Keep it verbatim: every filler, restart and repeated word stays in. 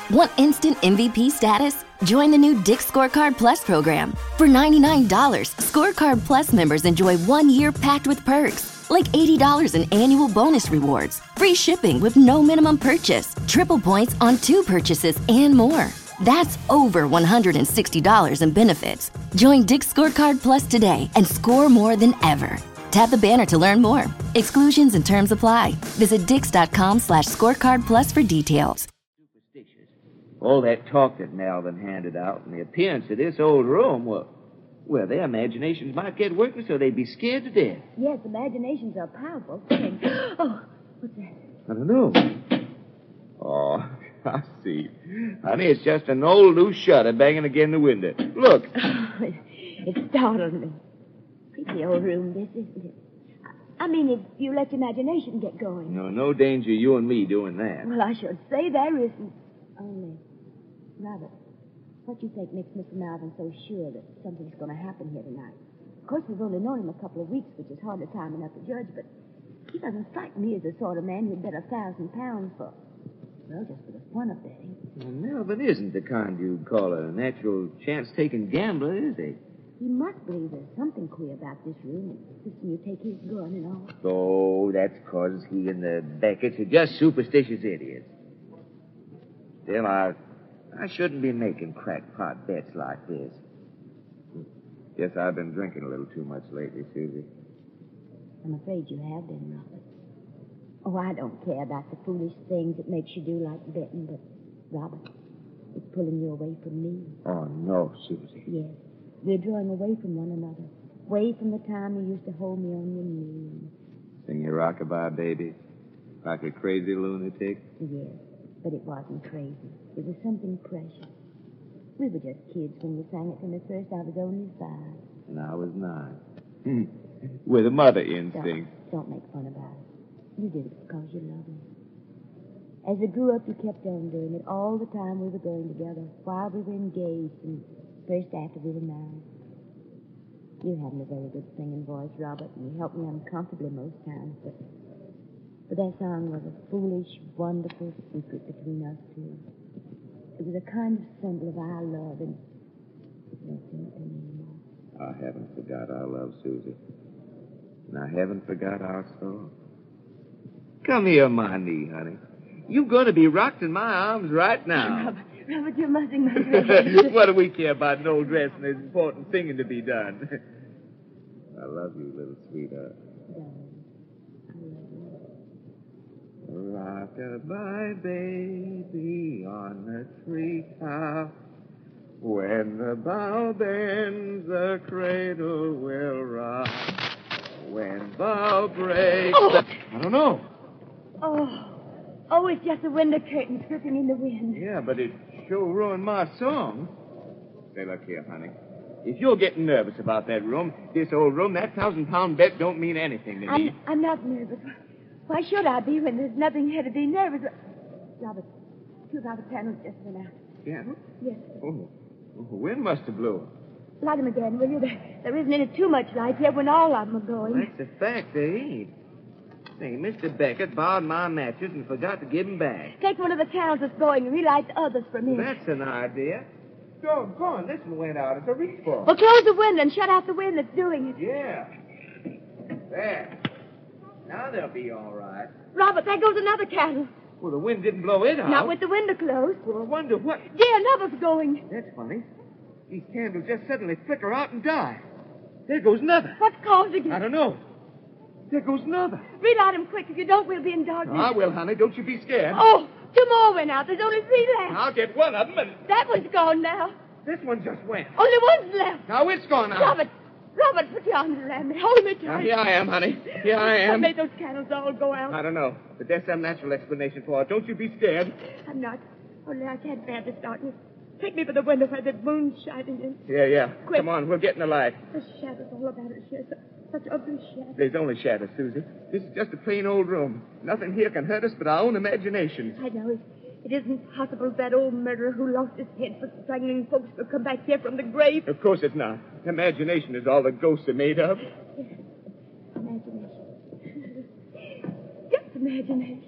Want instant M V P status? Join the new Dick's Scorecard Plus program. For ninety-nine dollars, Scorecard Plus members enjoy one year packed with perks, like eighty dollars in annual bonus rewards, free shipping with no minimum purchase, triple points on two purchases, and more. That's over one hundred sixty dollars in benefits. Join Dick's Scorecard Plus today and score more than ever. Tap the banner to learn more. Exclusions and terms apply. Visit dix.com slash scorecard plus for details. All that talk that Melvin handed out and the appearance of this old room, well, well, their imaginations might get working so they'd be scared to death. Yes, imaginations are powerful things. Oh, what's that? I don't know. Oh, I see. Honey, it's just an old loose shutter banging against the window. Look. It startled me. Pretty old room, this, isn't it? I mean, if you let your imagination get going. No, no danger you and me doing that. Well, I should say there isn't. Only, Robert, what do you think makes Mister Malvin so sure that something's going to happen here tonight? Of course, we've only known him a couple of weeks, which is hardly time enough to judge, but he doesn't strike me as the sort of man who'd bet a thousand pounds for, well, just for the fun of betting. Well, Melvin isn't the kind you'd call a natural chance-taking gambler, is he? He must believe there's something queer about this room, and insisting you take his gun and all. Oh, that's because he and the Becketts are just superstitious idiots. Still, I, I shouldn't be making crackpot bets like this. Guess I've been drinking a little too much lately, Susie. I'm afraid you have been, Robert. Oh, I don't care about the foolish things it makes you do like betting, but, Robert, it's pulling you away from me. Oh, no, Susie. Yes. We're drawing away from one another. Away from the time you used to hold me on your knee. Sing your rockabye, baby? Like a crazy lunatic? Yes. But it wasn't crazy. It was something precious. We were just kids when you sang it to me first. I was only five. And I was nine. With a mother instinct. Don't, don't make fun about it. You did it because you love me. As we grew up, you kept on doing it all the time we were going together, while we were engaged, and first after we were married. You haven't a very good singing voice, Robert, and you helped me uncomfortably most times, but... But that song was a foolish, wonderful secret between us two. It was a kind of symbol of our love, and it meant something to me anymore. I haven't forgot our love, Susie. And I haven't forgot our song. Come here, my knee, honey. You're going to be rocked in my arms right now. Robert, Robert, you're muzzing my dress. What do we care about an old dress and there's important singing to be done? I love you, little sweetheart. Darling. Rock-a-bye, baby, on the treetop. When the bough bends, the cradle will rock. When bough breaks... Oh. The... I don't know. Oh. Oh, it's just the window curtains flipping in the wind. Yeah, but it sure ruined my song. Say, look here, honey. If you're getting nervous about that room, this old room, that thousand-pound bet don't mean anything to me. I'm, I'm not nervous. Why should I be when there's nothing here to be nervous? Robert, two of our panels just went out. Yeah? Yes. Oh, oh the wind must have blew. Light them again, will you? There, there isn't any too much light here when all of them are going. Well, that's a fact, they ain't. Say, Mister Beckett borrowed my matches and forgot to give them back. Take one of the candles that's going and relight the others for me. That's an idea. Go, go on, this one went out. It's a reach for. Well, close the window and shut out the wind that's doing it. Yeah. There. Now they'll be all right. Robert, there goes another candle. Well, the wind didn't blow it out. Not with the window closed. Well, I wonder what... Dear, another's going. That's funny. These candles just suddenly flicker out and die. There goes another. What's causing it? I don't know. There goes another. Relight them quick. If you don't, we'll be in darkness. I will, honey. Don't you be scared. Oh, two more went out. There's only three left. I'll get one of them and... That one's gone now. This one just went. Only one's left. Now it's gone out. Robert, Robert, put your arms around me. Hold me tight. Now, here I am, honey. Here I What am. made those candles all go out? I don't know, but there's some natural explanation for it. Don't you be scared. I'm not. Only I can't bear this darkness. Take me by the window where the moon's shining in. Yeah, yeah. Quick. Come on, we'll get in the light. The shadows all about it here. Such ugly shadows. There's only shadows, Susie. This is just a plain old room. Nothing here can hurt us but our own imagination. I know. It, it isn't possible that old murderer who lost his head for strangling folks will come back here from the grave. Of course it's not. Imagination is all the ghosts are made of. Yes. Imagination. Just imagination.